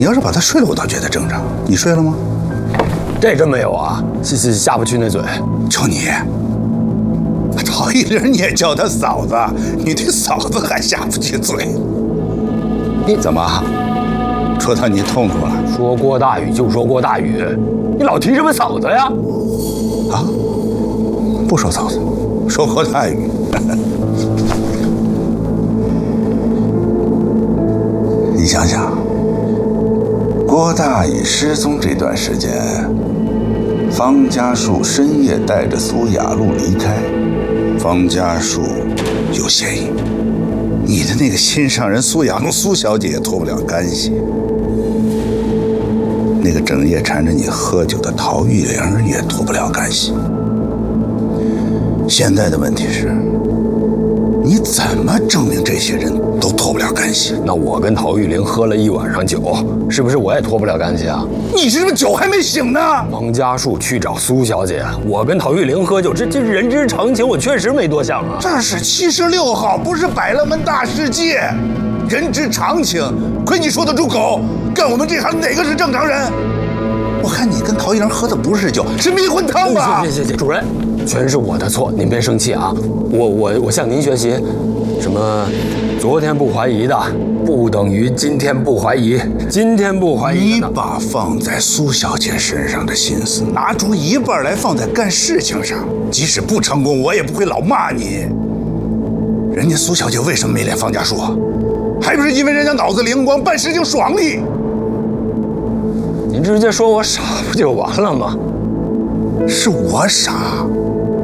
你要是把她睡了，我倒觉得正常。你睡了吗？ 这真没有啊，下不去那嘴。 就你，陶玉玲你也叫她嫂子，你对嫂子还下不去嘴？你怎么戳到你痛处了？ 说郭大宇就说郭大宇，你老提什么嫂子呀？ 啊，不说嫂子，说郭大宇。你想想，郭大宇失踪这段时间，方家树深夜带着苏雅露离开，方家树有嫌疑，你的那个心上人苏雅露苏小姐也脱不了干系，那个整夜缠着你喝酒的陶玉玲也脱不了干系。现在的问题是，你怎么证明这些人都脱不了干系？ 那我跟陶玉玲喝了一晚上酒，是不是我也脱不了干系啊？ 你是不是酒还没醒呢？ 王家树去找苏小姐，我跟陶玉玲喝酒，这人之常情，我确实没多想啊。 这是76号，不是百乐门大世界，人之常情。亏你说得出口，干我们这行哪个是正常人？我看你跟陶玉玲喝的不是酒，是迷魂汤吧？ 谢，主任，全是我的错，您别生气啊。我向您学习，什么昨天不怀疑的，不等于今天不怀疑，今天不怀疑。 你把放在苏小姐身上的心思拿出一半来放在干事情上，即使不成功，我也不会老骂你。人家苏小姐为什么没脸方家树？还不是因为人家脑子灵光，办事情爽利。 您直接说我傻不就完了吗？ 是我傻，